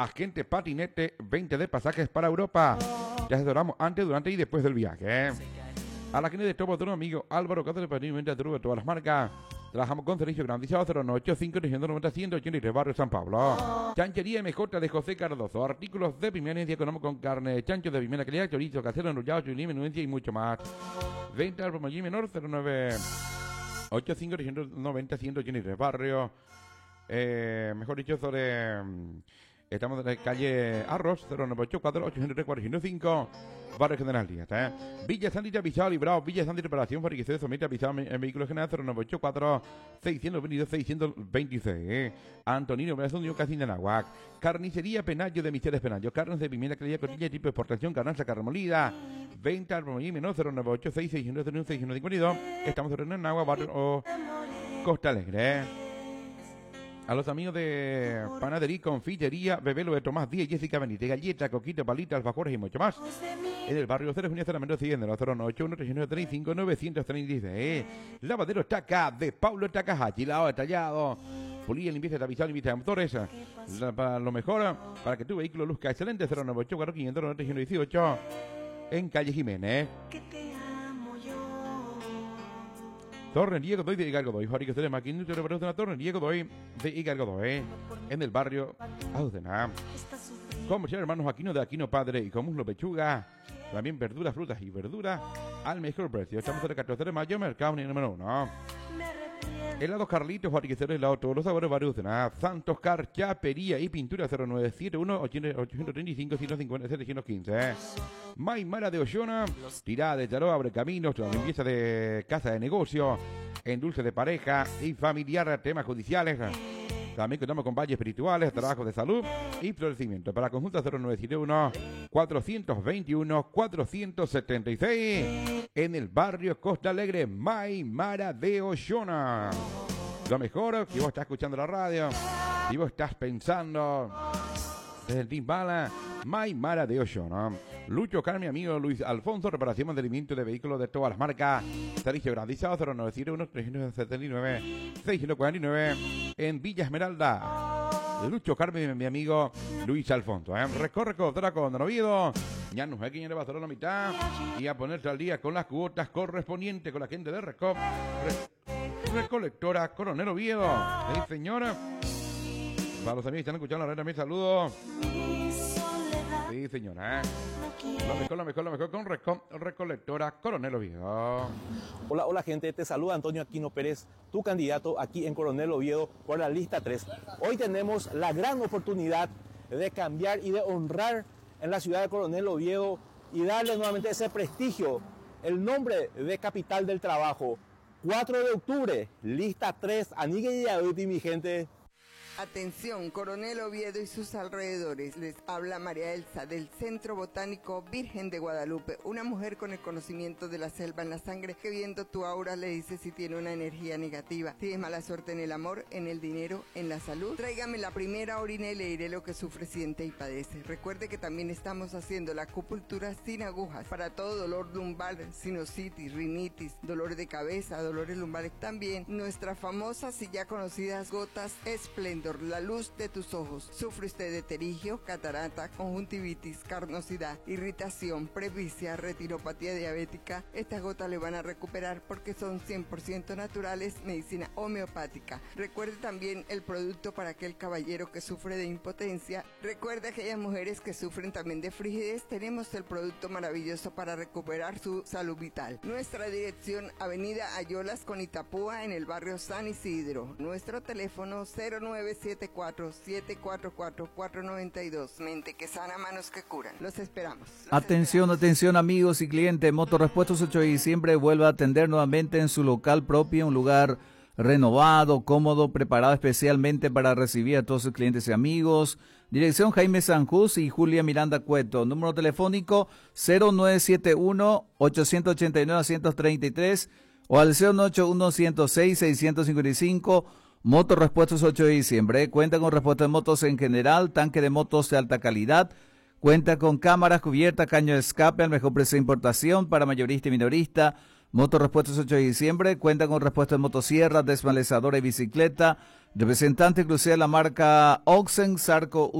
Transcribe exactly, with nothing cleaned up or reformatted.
Agente Patinete, veinte de pasajes para Europa. Ya asesoramos antes, durante y después del viaje. A la gente de Topo de un amigo Álvaro Cáceres, Patinete de todas las marcas. Trabajamos con servicio garantizado cero nueve ocho cinco tres nueve cero uno ochenta y tres, Barrio San Pablo. Chanchería M J de José Cardoso. Artículos de primera herencia económico con carne de chancho de primera calidad, chorizo, casero, enrollado, chulín, menudencia y mucho más. Venta al promoción menor cero nueve ocho cinco tres nueve cero uno ochenta y tres, Barrio. Eh, mejor dicho, sobre... Estamos en la calle Arroz, cero nueve ocho cuatro ocho cero tres cuatro cero cinco, Barrio General Díaz, ¿eh? Villa Santita Pisado Librado, Villa Santita Reparación, Fabricación de Someta Pisado en Vehículos General, cero nueve ocho cuatro seis dos dos seis dos seis, ¿eh? Antonino Brazón de Casín de Nahuac, Carnicería Penayo de Micheles Penayo, carnes de primera calidad, cotilla tipo de exportación, carnaza, carne molida, venta al promoción menor cero nueve ocho seis seis cero uno seis uno cinco dos, estamos en Nahuac, Barrio o Costa Alegre, ¿eh? A los amigos de Panadería, Confitería, Bebelo de Tomás Díaz, Jessica Benítez, Galleta, Coquito, Palita, Alfajores y mucho más. En el barrio Cero Junio, Mendoza, siguiendo cero nueve ocho uno tres nueve tres cinco nueve tres seis, eh. Lavadero Taca de Paulo Takahashi, lavado detallado. Pulía, limpieza, tapizado, limpieza de motores. La, para lo mejor, para que tu vehículo luzca excelente, cero nueve ocho cuatro cinco cero nueve tres uno dieciocho. En calle Jiménez. Tornería Godoy de Igar Godoy, fabricación de máquinas de reparación de la Tornería Godoy de Igar Godoy, en el barrio Audena. Comercial Hermanos Aquino de Aquino Padre y con muslo pechuga, también verduras, frutas y verduras al mejor precio. Estamos en el catorce de mayo, mercado número uno. Helados Carlitos, fabricación de helado, todos los sabores varios de nada. Santos Car, chapería y pintura cero nueve siete uno ocho tres cinco uno cinco siete uno cinco. Maimara de Ollona, tirada de tarot, abre caminos, limpieza de casa de negocio, endulce de pareja y familiar, temas judiciales. También contamos con valles espirituales, trabajos de salud y florecimiento. Para consulta cero nueve siete uno cuatro dos uno cuatro siete seis en el barrio Costa Alegre, Maimara de Ollona. Lo mejor que vos estás escuchando la radio y vos estás pensando desde el Team Bala, Maimara de Ollona. Lucho Carmen, amigo Luis Alfonso, reparación y mantenimiento de vehículos de todas las marcas. Servicio garantizado cero nueve siete uno tres siete nueve seis cuatro nueve en Villa Esmeralda. Lucho Carmen, mi amigo Luis Alfonso, ¿eh? Recorre Codra con Oviedo. Ya nos ve que ya le va a hacer la mitad y a ponerse al día con las cuotas correspondientes con la gente de Recop. Re Recolectora Coronel Oviedo. Sí, señora. Para los amigos que están escuchando la red también saludos. Sí, señora, ¿eh? Lo mejor, lo mejor, lo mejor con Reco Recolectora Coronel Oviedo. Hola, hola gente, te saluda Antonio Aquino Pérez, tu candidato aquí en Coronel Oviedo por la lista tres. Hoy tenemos la gran oportunidad de cambiar y de honrar en la ciudad de Coronel Oviedo y darle nuevamente ese prestigio, el nombre de capital del trabajo. cuatro de octubre, lista tres, Anigue y Aduti, mi gente. Atención, Coronel Oviedo y sus alrededores. Les habla María Elsa del Centro Botánico Virgen de Guadalupe, una mujer con el conocimiento de la selva en la sangre que viendo tu aura le dice si tiene una energía negativa. Tienes mala suerte en el amor, en el dinero, en la salud. Tráigame la primera orina y le diré lo que sufre, siente y padece. Recuerde que también estamos haciendo la acupuntura sin agujas para todo dolor lumbar, sinusitis, rinitis, dolor de cabeza, dolores lumbares. También nuestras famosas y ya conocidas gotas Esplendor, la luz de tus ojos. ¿Sufre usted de terigio, catarata, conjuntivitis, carnosidad, irritación, presbicia, retinopatía diabética? Estas gotas le van a recuperar porque son cien por ciento naturales, medicina homeopática. Recuerde también el producto para aquel caballero que sufre de impotencia. Recuerde aquellas mujeres que sufren también de frigidez. Tenemos el producto maravilloso para recuperar su salud vital. Nuestra dirección, Avenida Ayolas con Itapúa, en el barrio San Isidro. Nuestro teléfono cero nueve siete cuatro siete cuatro cuatro cuatro nueve dos. Mente que sana, manos que curan. Los esperamos. Los atención, esperamos. atención amigos y clientes. Motorrepuestos ocho de diciembre vuelve a atender nuevamente en su local propio, un lugar renovado, cómodo, preparado especialmente para recibir a todos sus clientes y amigos. Dirección Jaime Sanjús y Julia Miranda Cueto. Número telefónico cero nueve siete uno ocho ocho nueve uno tres tres o al cero ocho uno cero seis seis cinco cinco. Motorrepuestos ocho de diciembre. Cuenta con repuestos de motos en general, tanque de motos de alta calidad. Cuenta con cámaras, cubierta, caño de escape al mejor precio de importación para mayorista y minorista. Motorrepuestos ocho de diciembre. Cuenta con repuestos de motosierra, desmalezadora y bicicleta. Representante exclusiva de la marca Oxen, Sarco